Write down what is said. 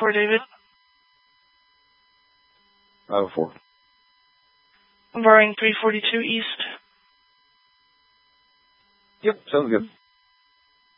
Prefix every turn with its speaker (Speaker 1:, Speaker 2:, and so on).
Speaker 1: 504, David.
Speaker 2: 504.
Speaker 1: I'm borrowing 342 East.
Speaker 2: Yep, sounds good.